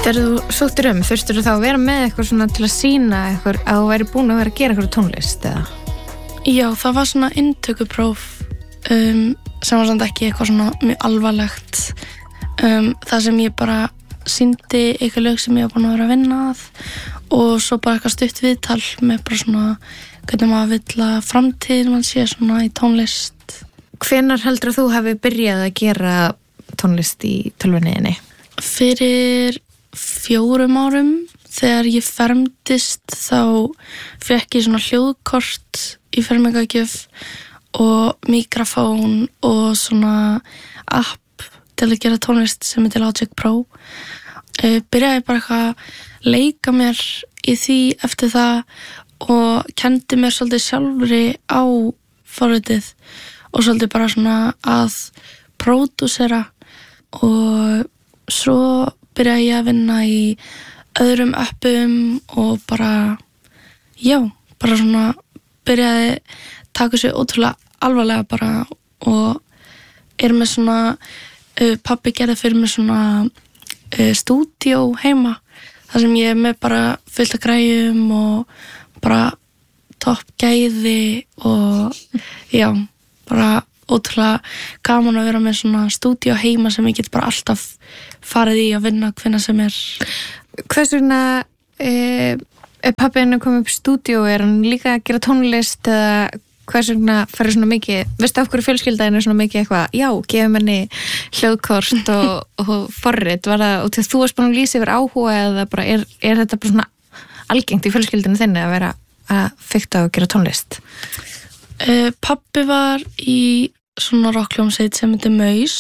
Þegar þú sóttir þurftir þú þá að vera með eitthvað svona til að sýna eitthvað að þú væri búin að vera að gera eitthvað tónlist eða? Já, það var svona inntökupróf sem var samt ekki eitthvað svona mjög alvarlegt. Það sem ég bara sýndi eitthvað lög sem ég var búin að vera að vinna að og svo bara eitthvað stutt viðtal með bara svona hvernig maður vill að framtíðin mann sé svona í tónlist. Hvenær heldur þú hafi byrjað að gera tónlist í tölvunniðinni? Fyrir 4 árum þegar ég fermdist þá fékk ég svona hljóðkort í fermingargjöf og mikrofón og svona app til að gera tónlist sem heitir Logic Pro. Byrjaði bara eitthvað að leika mér í því eftir það og kenndi mér svolítið sjálfri á forritið og svolítið bara svona að pródúsera og svo byrjaði ég að vinna í öðrum appum og bara svona byrjaði taka sér ótrúlega alvarlega bara og með svona pabbi gerði fyrir mig svona stúdíó heima þar sem ég með bara fullt af græjum og bara topp gæði og bara ótrúlega gaman að vera með svona stúdíó heima sem ég get bara alltaf farið í að vinna hvenær sem er. Hvers vegna pabbi henni kom upp stúdíó, hann líka að gera tónlist eða hvers vegna farið svona mikið, veistu af hverju fjölskyldaðinu svona mikið eitthvað, gefum henni hljóðkort og forrit, var það út því að þú varst búin að lýsa yfir áhuga eða bara er þetta bara svona algengt í fjölskyldinu þinni að vera að fikta og gera tónlist? Pabbi var í svona rockhljómsveit sem heitir Maus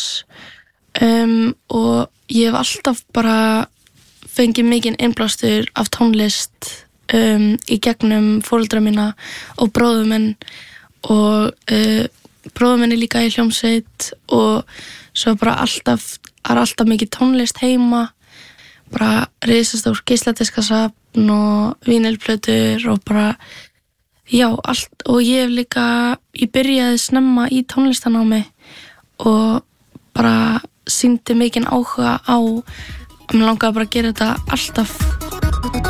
og ég hef alltaf bara fengið mikinn innblástur af tónlist í gegnum foreldra mína og bróður minn og bróður minn er líka í hljómsveit og svo bara alltaf mikið tónlist heima, bara risastór geisladiskasafn og vínilplötur og bara allt og ég byrjaði snemma í tónlistanámi og bara sýndi mikinn áhuga á að mér langaði bara að gera þetta alltaf.